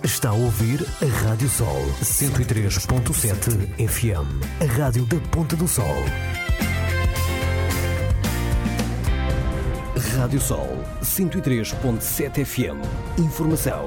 Está a ouvir a Rádio Sol 103.7 FM, a rádio da Ponta do Sol. Rádio Sol 103.7 FM. Informação.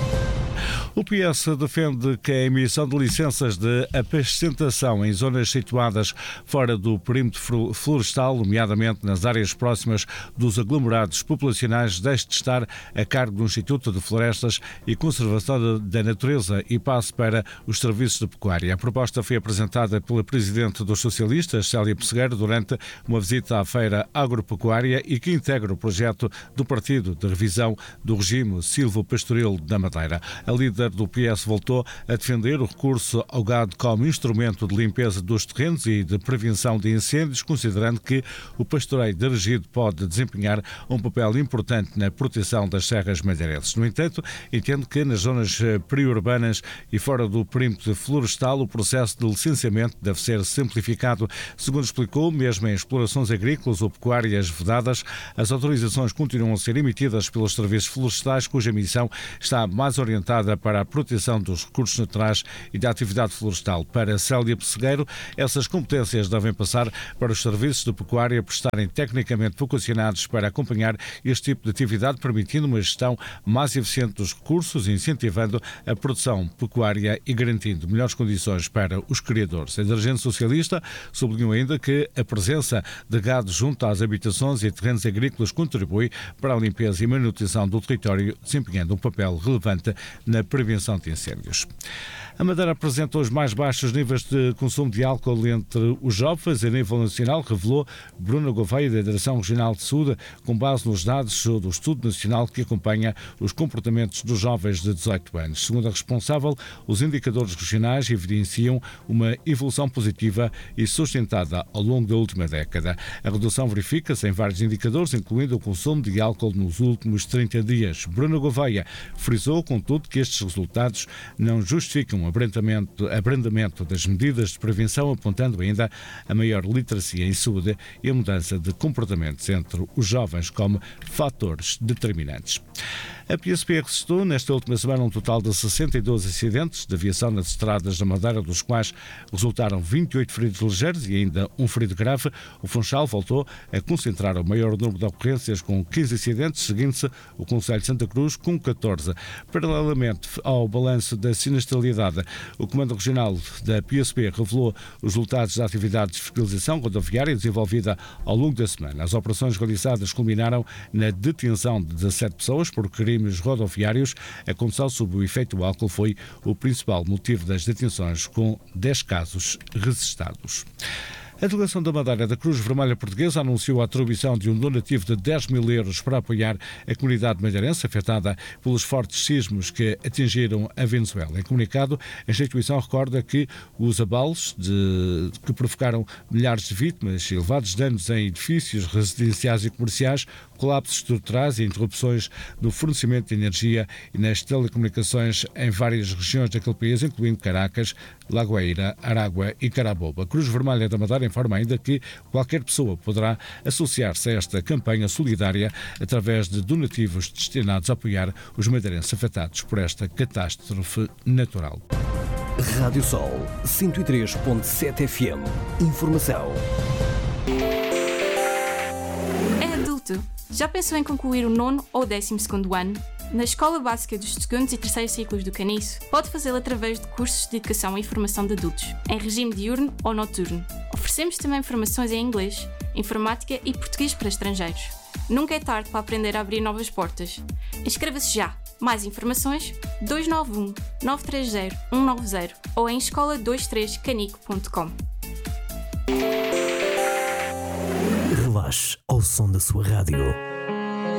O PS defende que a emissão de licenças de apascentação em zonas situadas fora do perímetro florestal, nomeadamente nas áreas próximas dos aglomerados populacionais, deixe de estar a cargo do Instituto de Florestas e Conservação da Natureza e passe para os serviços de pecuária. A proposta foi apresentada pela Presidente dos Socialistas, Célia Pessegueiro, durante uma visita à Feira Agropecuária e que integra o projeto do Partido de Revisão do Regime Silvopastoril da Madeira. A líder do PS voltou a defender o recurso ao gado como instrumento de limpeza dos terrenos e de prevenção de incêndios, considerando que o pastoreio dirigido pode desempenhar um papel importante na proteção das serras madeirenses. No entanto, entende que nas zonas periurbanas e fora do perímetro florestal o processo de licenciamento deve ser simplificado. Segundo explicou, mesmo em explorações agrícolas ou pecuárias vedadas, as autorizações continuam a ser emitidas pelos serviços florestais, cuja missão está mais orientada para a proteção dos recursos naturais e da atividade florestal. Para Célia Pessegueiro, essas competências devem passar para os serviços de pecuária por estarem tecnicamente vocacionados para acompanhar este tipo de atividade, permitindo uma gestão mais eficiente dos recursos, incentivando a produção pecuária e garantindo melhores condições para os criadores. A dirigente socialista sublinhou ainda que a presença de gado junto às habitações e terrenos agrícolas contribui para a limpeza e manutenção do território, desempenhando um papel relevante na prevenção de incêndios. A Madeira apresenta os mais baixos níveis de consumo de álcool entre os jovens a nível nacional, revelou Bruna Gouveia, da Direção Regional de Saúde, com base nos dados do Estudo Nacional que acompanha os comportamentos dos jovens de 18 anos. Segundo a responsável, os indicadores regionais evidenciam uma evolução positiva e sustentada ao longo da última década. A redução verifica-se em vários indicadores, incluindo o consumo de álcool nos últimos 30 dias. Bruna Gouveia frisou, contudo, que estes resultados não justificam o abrandamento das medidas de prevenção, apontando ainda a maior literacia em saúde e a mudança de comportamentos entre os jovens como fatores determinantes. A PSP registrou nesta última semana um total de 62 acidentes de aviação nas estradas da Madeira, dos quais resultaram 28 feridos ligeiros e ainda um ferido grave. O Funchal voltou a concentrar o maior número de ocorrências, com 15 acidentes, seguindo-se o Concelho de Santa Cruz com 14. Paralelamente ao balanço da sinistralidade, o Comando Regional da PSP revelou os resultados da atividade de fiscalização rodoviária desenvolvida ao longo da semana. As operações realizadas culminaram na detenção de 17 pessoas por crimes rodoviários. A condução sob o efeito do álcool foi o principal motivo das detenções, com 10 casos registados. A delegação da Madeira da Cruz Vermelha Portuguesa anunciou a atribuição de um donativo de 10 mil euros para apoiar a comunidade madeirense afetada pelos fortes sismos que atingiram a Venezuela. Em comunicado, a instituição recorda que os abalos que provocaram milhares de vítimas e elevados danos em edifícios residenciais e comerciais, colapsos estruturais e interrupções no fornecimento de energia e nas telecomunicações em várias regiões daquele país, incluindo Caracas, Lagoeira, Aragua e Carabobo. A Cruz Vermelha da Madeira informa ainda que qualquer pessoa poderá associar-se a esta campanha solidária através de donativos destinados a apoiar os madeirenses afetados por esta catástrofe natural. Rádio Sol 103.7 FM. Informação. É adulto. Já pensou em concluir o 9º ou 12º ano? Na Escola Básica dos 2º e 3º ciclos do Caniço, pode fazê-lo através de cursos de educação e formação de adultos, em regime diurno ou noturno. Oferecemos também formações em inglês, informática e português para estrangeiros. Nunca é tarde para aprender a abrir novas portas. Inscreva-se já! Mais informações 291 930 190 ou em escola23canico.com. Relaxe ao som da sua rádio.